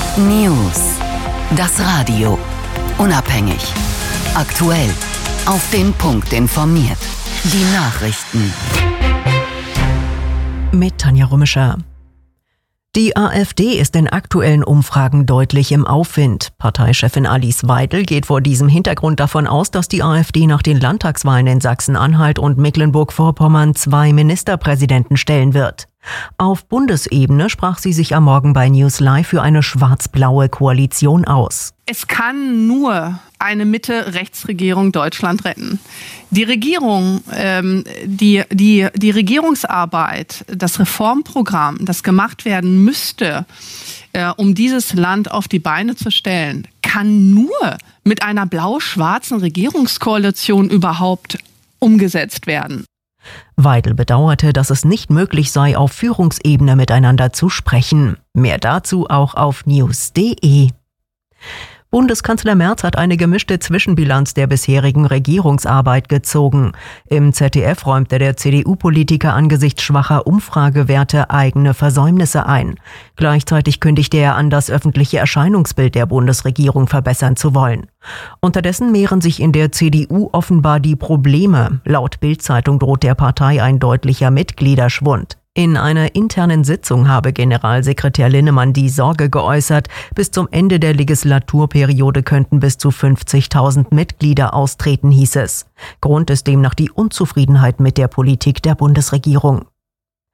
News. Das Radio. Unabhängig. Aktuell. Auf den Punkt informiert. Die Nachrichten. Mit Tanja Römischer. Die AfD ist in aktuellen Umfragen deutlich im Aufwind. Parteichefin Alice Weidel geht vor diesem Hintergrund davon aus, dass die AfD nach den Landtagswahlen in Sachsen-Anhalt und Mecklenburg-Vorpommern 2 Ministerpräsidenten stellen wird. Auf Bundesebene sprach sie sich am Morgen bei News Live für eine schwarz-blaue Koalition aus. Es kann nur eine Mitte-Rechts-Regierung Deutschland retten. Die Regierung, die Regierungsarbeit, das Reformprogramm, das gemacht werden müsste, um dieses Land auf die Beine zu stellen, kann nur mit einer blau-schwarzen Regierungskoalition überhaupt umgesetzt werden. Weidel bedauerte, dass es nicht möglich sei, auf Führungsebene miteinander zu sprechen. Mehr dazu auch auf news.de. Bundeskanzler Merz hat eine gemischte Zwischenbilanz der bisherigen Regierungsarbeit gezogen. Im ZDF räumte der CDU-Politiker angesichts schwacher Umfragewerte eigene Versäumnisse ein. Gleichzeitig kündigte er an, das öffentliche Erscheinungsbild der Bundesregierung verbessern zu wollen. Unterdessen mehren sich in der CDU offenbar die Probleme. Laut Bild-Zeitung droht der Partei ein deutlicher Mitgliederschwund. In einer internen Sitzung habe Generalsekretär Linnemann die Sorge geäußert, bis zum Ende der Legislaturperiode könnten bis zu 50.000 Mitglieder austreten, hieß es. Grund ist demnach die Unzufriedenheit mit der Politik der Bundesregierung.